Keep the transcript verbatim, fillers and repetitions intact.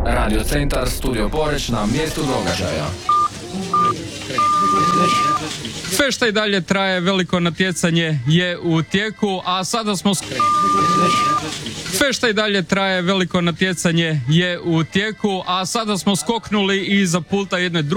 Radio Centar Studio Poreć na mjestu događaja. Fešta i dalje traje, veliko natjecanje je u tijeku, a sada smo... Fešta i dalje traje, veliko natjecanje je u tijeku, a sada smo skoknuli iza pulta jedne druge